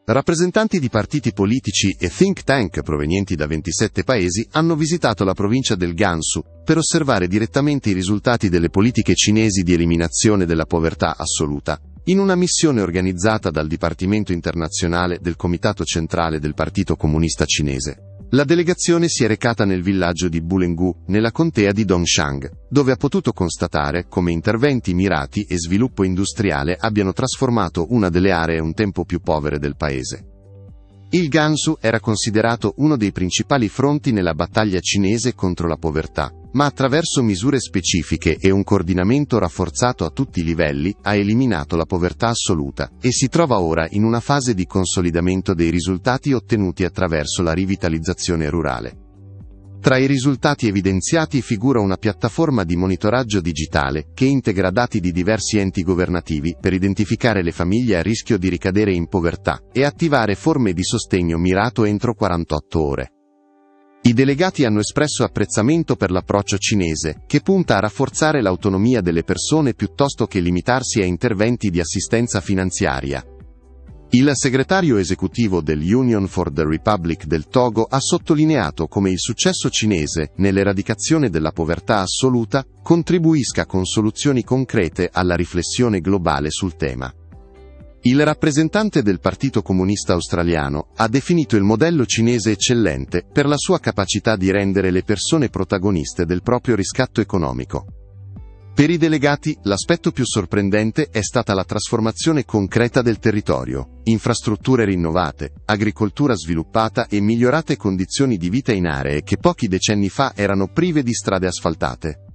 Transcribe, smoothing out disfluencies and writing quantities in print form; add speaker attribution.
Speaker 1: Rappresentanti di partiti politici e think tank provenienti da 27 paesi hanno visitato la provincia del Gansu per osservare direttamente i risultati delle politiche cinesi di eliminazione della povertà assoluta, in una missione organizzata dal Dipartimento internazionale del Comitato Centrale del Partito Comunista Cinese. La delegazione si è recata nel villaggio di Bulengu, nella contea di Dongshang, dove ha potuto constatare come interventi mirati e sviluppo industriale abbiano trasformato una delle aree un tempo più povere del paese. Il Gansu era considerato uno dei principali fronti nella battaglia cinese contro la povertà, ma attraverso misure specifiche e un coordinamento rafforzato a tutti i livelli ha eliminato la povertà assoluta e si trova ora in una fase di consolidamento dei risultati ottenuti attraverso la rivitalizzazione rurale. Tra i risultati evidenziati figura una piattaforma di monitoraggio digitale che integra dati di diversi enti governativi per identificare le famiglie a rischio di ricadere in povertà e attivare forme di sostegno mirato entro 48 ore. I delegati hanno espresso apprezzamento per l'approccio cinese, che punta a rafforzare l'autonomia delle persone piuttosto che limitarsi a interventi di assistenza finanziaria. Il segretario esecutivo dell'Union for the Republic del Togo ha sottolineato come il successo cinese nell'eradicazione della povertà assoluta contribuisca con soluzioni concrete alla riflessione globale sul tema. Il rappresentante del Partito Comunista Australiano ha definito il modello cinese eccellente per la sua capacità di rendere le persone protagoniste del proprio riscatto economico. Per i delegati, l'aspetto più sorprendente è stata la trasformazione concreta del territorio, infrastrutture rinnovate, agricoltura sviluppata e migliorate condizioni di vita in aree che pochi decenni fa erano prive di strade asfaltate.